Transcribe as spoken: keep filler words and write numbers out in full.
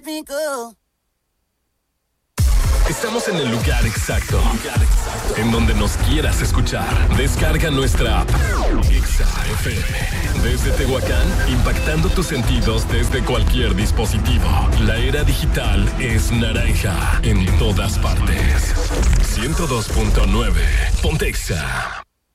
me go. Estamos en el lugar exacto, lugar exacto, en donde nos quieras escuchar. Descarga nuestra app Exa F M. Desde Tehuacán, impactando tus sentidos desde cualquier dispositivo. La era digital es naranja en todas partes. ciento dos punto nueve Pontexa.